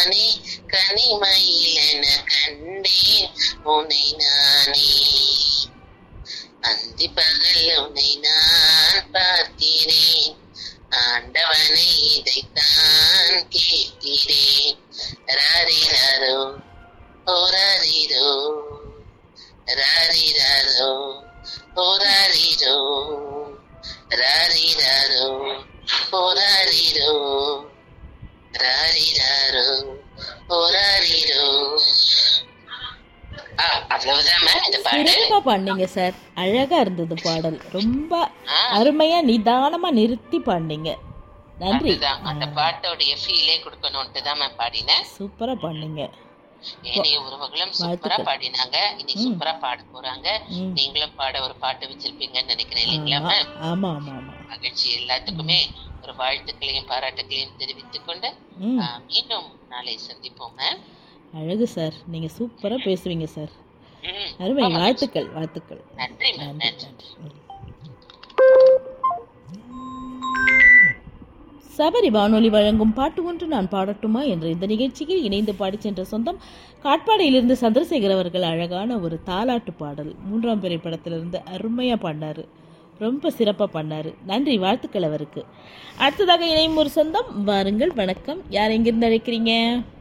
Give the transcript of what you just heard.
நானே கனிமயிலென கண்டேன் உன்னை நானே. அந்தி பகல் உன்னை நான் பார்க்கிறேன், ஆண்டவனை இதைத்தான் கேட்கிறேன். ராரிரோ ஓராரிரோ, ராரிரோ ஓராரிரோ, ராரிரோ ஓராரிரோ, ராரிரோ ஓராரிரோ. அவ்வளவுதான் இந்த பாடல். சிறப்பா பாடினீங்க சார், அழகா இருந்தது பாடல். ரொம்ப அருமையா நிதானமா நிறுத்தி பாடினீங்க. நன்றி. அந்த பாட்டோடைய ஃபீலே கொடுக்கணும்ட்டு தான் மேம் பாடினேன். சூப்பரா பாடினீங்க. ஏனைய உறவுகளும் சூப்பரா பாடினாங்க. இன்னைக்கு சூப்பரா பாட போறாங்க. நீங்களும் பாட ஒரு பாட்டு வச்சிருப்பீங்கன்னு நினைக்கிறேன் இல்லைங்களா மேம்? ஆமா ஆமா ஆமா. மகிழ்ச்சி. எல்லாத்துக்குமே ஒரு வாழ்த்துக்களையும் பாராட்டுகளையும் தெரிவித்துக் கொண்டு மீண்டும் நாளை சந்திப்போம் மேம். அழகு சார், நீங்க சூப்பரா பேசுவீங்க சார். அருமை. வாழ்த்துக்கள் வாழ்த்துக்கள். நன்றி மேம். நன்றி. சபரி வானொலி வழங்கும் பாட்டு ஒன்று நான் பாடட்டுமா என்ற இந்த நிகழ்ச்சியில் இணைந்து பாடி சென்ற சொந்தம் காட்பாடியிலிருந்து சந்திரசேகர் அவர்கள் அழகான ஒரு தாலாட்டு பாடல் 3ஆம் பிறை படத்திலிருந்து அருமையா பாடினாரு. ரொம்ப சிறப்பா பண்ணாரு. நன்றி, வாழ்த்துக்கள் அவருக்கு. அடுத்ததாக இணையும் ஒரு சொந்தம். வாருங்கள். வணக்கம். யார் எங்கிருந்து அழைக்கிறீங்க?